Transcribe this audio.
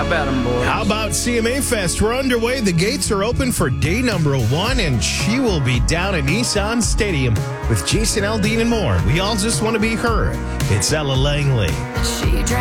How about them, boys? How about CMA Fest? We're underway. The gates are open for day number 1, and she will be down at Nissan Stadium with Jason Aldean and more. We all just want to be her. It's Ella Langley. She drank